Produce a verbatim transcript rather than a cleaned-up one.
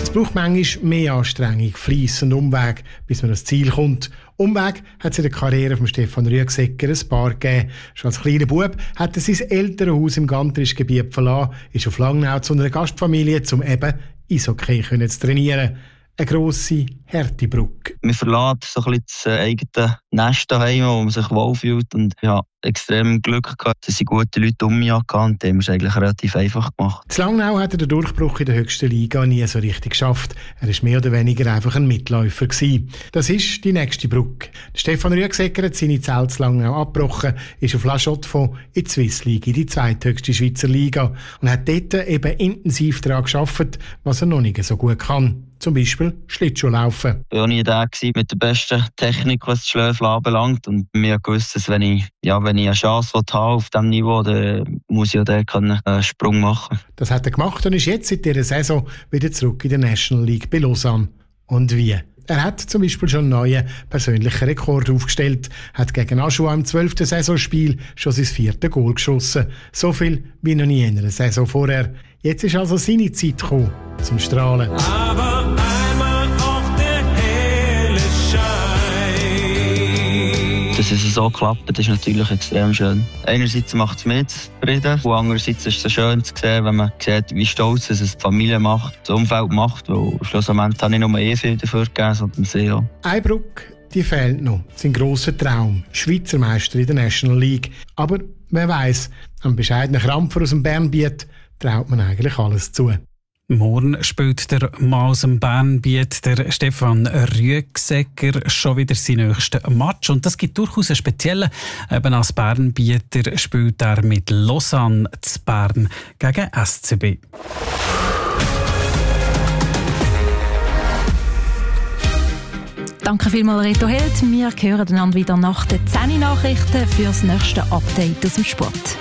Es braucht manchmal mehr Anstrengung, Fleiss und Umweg, bis man ans Ziel kommt. Umweg hat es in der Karriere von Stefan Rüegsegger ein paar gegeben. Schon als kleiner Bub hat er sein Elternhaus im Gantrischgebiet verlassen, ist auf Langnau zu einer Gastfamilie, um eben Eishockey zu trainieren. Eine grosse, harte Brücke. Man verlässt so ein bisschen das eigene Nest daheim, wo man sich wohlfühlt. Und ja, extrem Glück gehabt, dass ich gute Leute um mich hatte. Und dem haben wir es eigentlich relativ einfach gemacht. In Langnau hat er den Durchbruch in der höchsten Liga nie so richtig geschafft. Er war mehr oder weniger einfach ein Mitläufer gewesen. Das ist die nächste Brücke. Stefan Rüegsegger hat seine Zeit in Langnau abgebrochen, ist auf La Chaux-de-Fonds in die Swiss League, in die zweithöchste Schweizer Liga. Und hat dort eben intensiv daran gearbeitet, was er noch nicht so gut kann. Zum Beispiel Schlittschuhlaufen. Ich war auch nie der mit der besten Technik, was das Schlöfeln anbelangt. Und mir gewusst, dass wenn ich, ja, wenn ich eine Chance habe auf diesem Niveau, dann muss ich ja dort einen Sprung machen. Das hat er gemacht und ist jetzt seit dieser Saison wieder zurück in der National League bei Lausanne. Und wie? Er hat zum Beispiel schon einen neuen persönlichen Rekord aufgestellt, hat gegen Aschua im zwölften Saisonspiel schon sein viertes Goal geschossen. So viel wie noch nie in einer Saison vorher. Jetzt ist also seine Zeit gekommen, zum Strahlen. Aber einmal auch der helle Schein. Dass es so klappt, ist natürlich extrem schön. Einerseits macht es mich zufrieden und andererseits ist es schön zu sehen, wenn man sieht, wie stolz es die Familie macht, das Umfeld macht, weil schlussendlich habe ich nicht nur eh viel dafür gegeben, sondern sie auch. Eine Brücke, die fehlt noch. Sein grosser Traum, Schweizer Meister in der National League. Aber wer weiss, einem bescheidenen Krampfer aus dem Bernbiet traut man eigentlich alles zu. Morgen spielt der Mann aus dem Bernbiet, der Stefan Rüegsegger, schon wieder seinen nächsten Match. Und das gibt durchaus einen speziellen. Eben als Bernbieter spielt er mit Lausanne zu Bern gegen S C B. Danke vielmals, Reto Held. Wir hören einander wieder nach den zehn Nachrichten für das nächste Update aus dem Sport.